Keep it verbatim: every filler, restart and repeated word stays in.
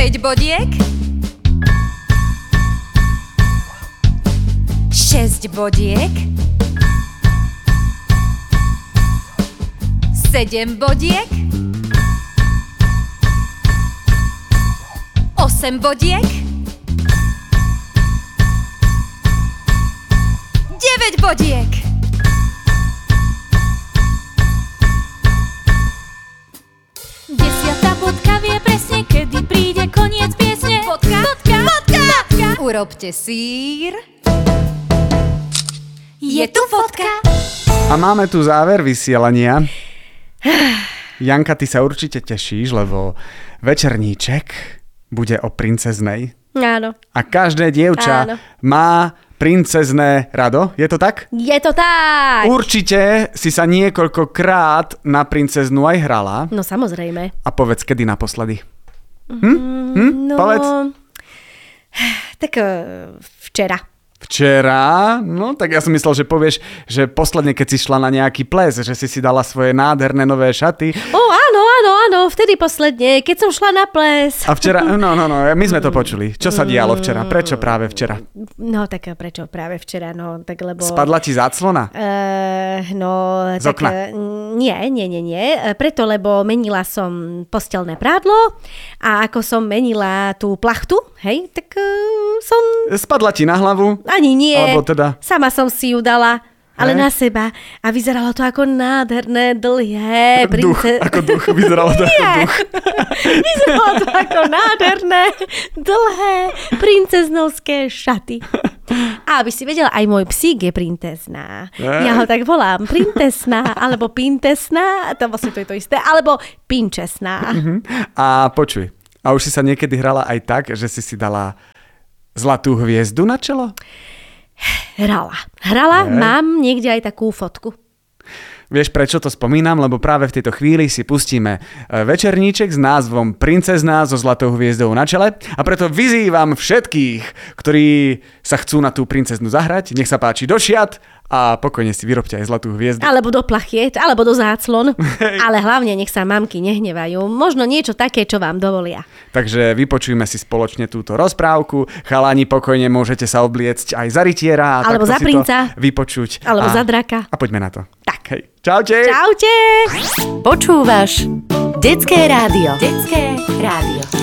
päť bodiek, šesť bodiek, sedem bodiek, osem bodiek, deväť bodiek. Desiatá bodka vie presne, kedy príde koniec piesne. Bodka, bodka, bodka, bodka. Urobte sír. Je tu fotka. A máme tu záver vysielania. Janka, ty sa určite tešíš, lebo večerníček bude o princeznej. Áno. A každé dievča Áno. má princezné rado. Je to tak? Je to tak! Určite si sa niekoľkokrát na princeznú aj hrala. No samozrejme. A povedz, kedy naposledy? Hm? Hm? No, Povedz. Tak uh, včera. Včera? No, tak ja som myslel, že povieš, že posledne, keď si šla na nejaký ples, že si si dala svoje nádherné nové šaty. Ó, áno, áno, áno, vtedy posledne, keď som šla na ples. A včera, no, no, no, my sme to počuli. Čo sa dialo včera? Prečo práve včera? No, tak prečo práve včera, no, tak lebo... Spadla ti záclona? Uh, no, Z tak... okna? Uh, nie, nie, nie, nie. Preto, lebo menila som postelné prádlo a ako som menila tú plachtu, hej, tak uh, som... Spadla ti na hlavu? Ani nie. Alebo teda... Sama som si ju dala, ale Hej. na seba. A vyzeralo to ako nádherné, dlhé Duch, prince... ako duch, vyzeralo to ako duch. Vyzeralo to ako nádherné, dlhé princeznovské šaty. A aby si vedela, aj môj psík je princezná. Hej. Ja ho tak volám, princesná, alebo pintesná, to vlastne to je to isté, alebo pinčesná. Mhm. A počuj, a už si sa niekedy hrala aj tak, že si si dala zlatú hviezdu na čelo? Hrala. Hrala, Hej. mám niekde aj takú fotku. Vieš, prečo to spomínam? Lebo práve v tejto chvíli si pustíme večerníček s názvom Princezná so zlatou hviezdou na čele a preto vyzývam všetkých, ktorí sa chcú na tú princeznú zahrať, nech sa páči do šiat a pokojne si vyrobte aj zlatú hviezdu. Alebo do plachiet, alebo do záclon. Ale hlavne nech sa mamky nehnevajú. Možno niečo také, čo vám dovolia. Takže vypočujme si spoločne túto rozprávku. Chalani, pokojne môžete sa obliecť aj za rytiera. A Alebo takto za si princa. to vypočuť. Alebo a, za draka. A poďme na to. Tak. Hej. Čaute. Čaute. Počúvaš Detské rádio. Detské rádio.